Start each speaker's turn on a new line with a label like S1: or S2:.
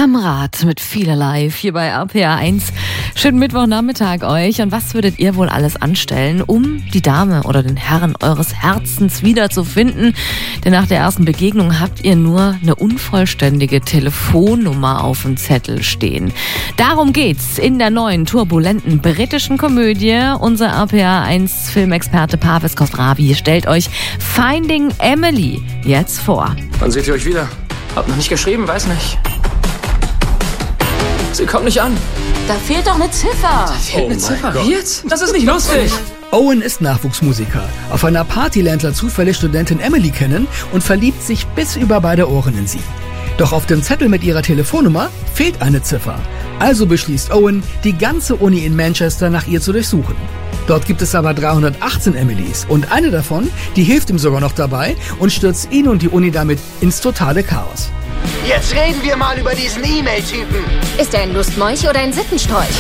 S1: Am Rad mit Viele Live hier bei RPA1. Schönen Mittwochnachmittag euch. Und was würdet ihr wohl alles anstellen, um die Dame oder den Herrn eures Herzens wiederzufinden? Denn nach der ersten Begegnung habt ihr nur eine unvollständige Telefonnummer auf dem Zettel stehen. Darum geht's in der neuen turbulenten britischen Komödie. Unser RPA1-Filmexperte Parvis Kostravi stellt euch Finding Emily jetzt vor.
S2: Wann seht ihr euch wieder? Hab noch nicht geschrieben, weiß nicht. Sie kommt nicht an.
S3: Da fehlt doch eine Ziffer.
S2: Eine Ziffer? Wie jetzt? Das ist nicht lustig.
S4: Owen ist Nachwuchsmusiker. Auf einer Party lernt er zufällig Studentin Emily kennen und verliebt sich bis über beide Ohren in sie. Doch auf dem Zettel mit ihrer Telefonnummer fehlt eine Ziffer. Also beschließt Owen, die ganze Uni in Manchester nach ihr zu durchsuchen. Dort gibt es aber 318 Emilys und eine davon, die hilft ihm sogar noch dabei und stürzt ihn und die Uni damit ins totale Chaos.
S5: Jetzt reden wir mal über diesen E-Mail-Typen.
S3: Ist er ein Lustmolch oder ein Sittenstrolch?